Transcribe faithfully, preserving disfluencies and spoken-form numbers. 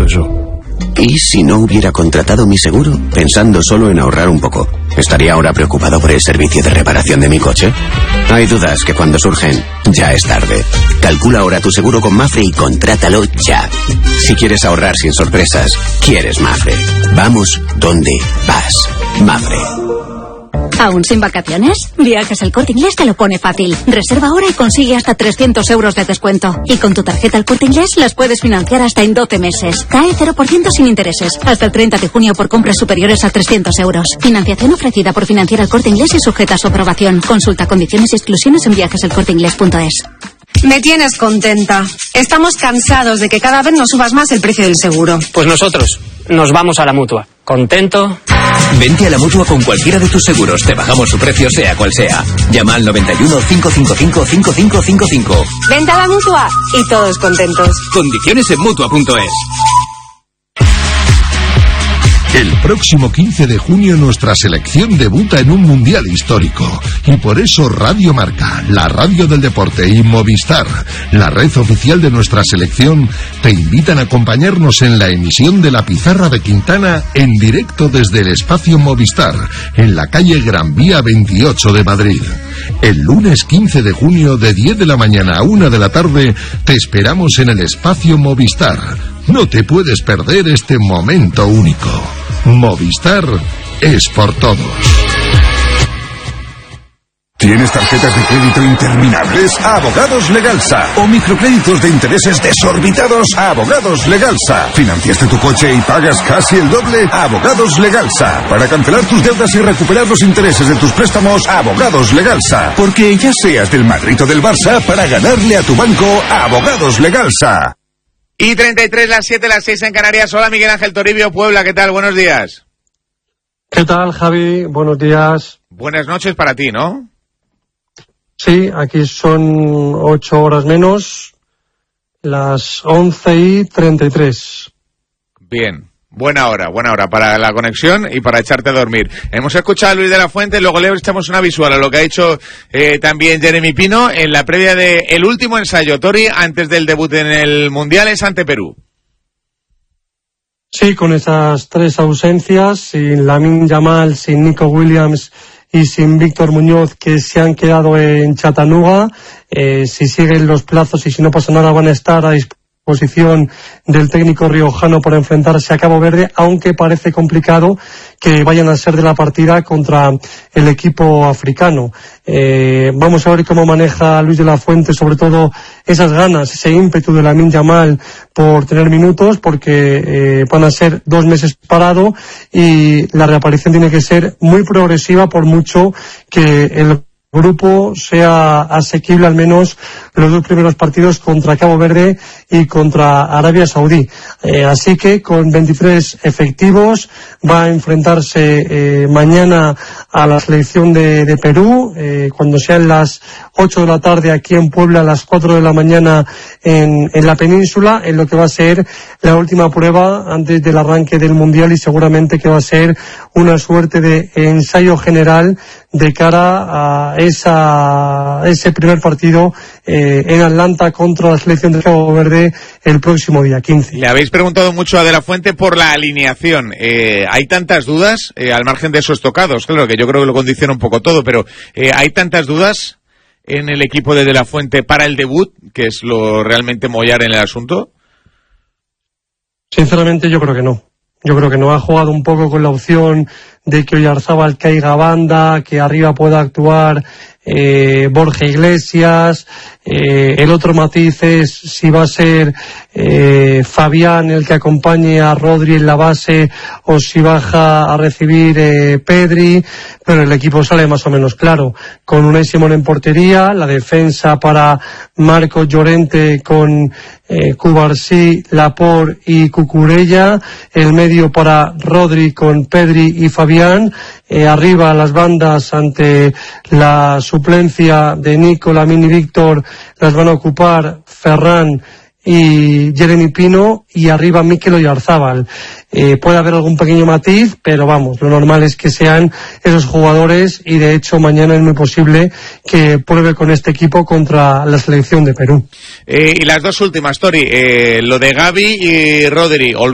eso. ¿Y si no hubiera contratado mi seguro, pensando solo en ahorrar un poco? ¿Estaría ahora preocupado por el servicio de reparación de mi coche? Hay dudas que cuando surgen, ya es tarde. Calcula ahora tu seguro con Mafre y contrátalo ya. Si quieres ahorrar sin sorpresas, quieres Mafre. Vamos donde vas. Mafre. ¿Aún sin vacaciones? Viajes El Corte Inglés te lo pone fácil. Reserva ahora y consigue hasta trescientos euros de descuento. Y con tu tarjeta El Corte Inglés las puedes financiar hasta en doce meses. Cae cero por ciento sin intereses. Hasta el treinta de junio por compras superiores a trescientos euros. Financiación ofrecida por Financiera El Corte Inglés y sujeta a su aprobación. Consulta condiciones y exclusiones en viajes el corte inglés punto es. Me tienes contenta. Estamos cansados de que cada vez nos subas más el precio del seguro. Pues nosotros nos vamos a la Mutua. ¿Contento? Vente a la Mutua con cualquiera de tus seguros. Te bajamos su precio sea cual sea. Llama al noventa y uno, cinco cinco cinco, cinco cinco cinco cinco. Vente a la Mutua y todos contentos. Condiciones en Mutua punto es. El próximo quince de junio nuestra selección debuta en un mundial histórico. Y por eso Radio Marca, la radio del deporte, y Movistar, la red oficial de nuestra selección, te invitan a acompañarnos en la emisión de La Pizarra de Quintana en directo desde el espacio Movistar, en la calle Gran Vía veintiocho de Madrid. El lunes quince de junio de diez de la mañana a una de la tarde te esperamos en el espacio Movistar. No te puedes perder este momento único. Movistar es por todos. ¿Tienes tarjetas de crédito interminables? Abogados Legalsa. ¿O microcréditos de intereses desorbitados? Abogados Legalsa. ¿Financiaste tu coche y pagas casi el doble? Abogados Legalsa. Para cancelar tus deudas y recuperar los intereses de tus préstamos, Abogados Legalsa. Porque ya seas del Madrid o del Barça, para ganarle a tu banco, Abogados Legalsa. Y treinta y tres, las siete, las seis en Canarias. Hola, Miguel Ángel Toribio, Puebla, ¿qué tal? Buenos días. ¿Qué tal, Javi? Buenos días. Buenas noches para ti, ¿no? Sí, aquí son ocho horas menos, las once y treinta y tres. Bien, buena hora, buena hora para la conexión y para echarte a dormir. Hemos escuchado a Luis de la Fuente, luego le echamos una visual a lo que ha hecho eh, también Jeremy Pino en la previa de el último ensayo, Tori, antes del debut en el Mundial, es ante Perú. Sí, con esas tres ausencias, sin Lamine Yamal, sin Nico Williams y sin Víctor Muñoz, que se han quedado en Chattanooga, eh, si siguen los plazos y si no pasa nada van a estar a disposición del técnico riojano por enfrentarse a Cabo Verde, aunque parece complicado que vayan a ser de la partida contra el equipo africano. Eh, vamos a ver cómo maneja Luis de la Fuente, sobre todo esas ganas, ese ímpetu de Lamine Yamal por tener minutos, porque eh, van a ser dos meses parado y la reaparición tiene que ser muy progresiva, por mucho que el grupo sea asequible al menos los dos primeros partidos contra Cabo Verde y contra Arabia Saudí. Eh, así que con veintitrés efectivos va a enfrentarse eh, mañana a la selección de, de Perú, eh, cuando sean las ocho de la tarde aquí en Puebla, a las cuatro de la mañana en, en la península, en lo que va a ser la última prueba antes del arranque del Mundial, y seguramente que va a ser una suerte de ensayo general de cara a esa ese primer partido eh, en Atlanta contra la selección de Cabo Verde el próximo día quince. Le habéis preguntado mucho a De la Fuente por la alineación. Eh, ¿Hay tantas dudas, eh, al margen de esos tocados? Claro que yo creo que lo condiciona un poco todo, pero eh, ¿hay tantas dudas en el equipo de De la Fuente para el debut, que es lo realmente mollar en el asunto? Sinceramente yo creo que no. Yo creo que no. Ha jugado un poco con la opción de que Oyarzábal caiga a banda, que arriba pueda actuar eh, Borja Iglesias. Eh, el otro matiz es si va a ser eh, Fabián el que acompañe a Rodri en la base o si baja a recibir eh, Pedri, pero el equipo sale más o menos claro, con Unai Simón en portería, la defensa para Marcos Llorente con eh, Cubarsí, Laporte y Cucurella, el medio para Rodri con Pedri y Fabián, eh, arriba las bandas ante la suplencia de Nico, Lamine y Víctor las van a ocupar Ferran y Jeremy Pino, y arriba Mikel Oyarzábal. Eh, puede haber algún pequeño matiz, pero vamos, lo normal es que sean esos jugadores, y de hecho mañana es muy posible que pruebe con este equipo contra la selección de Perú. Eh, y las dos últimas, Tori, eh, lo de Gavi y Rodri.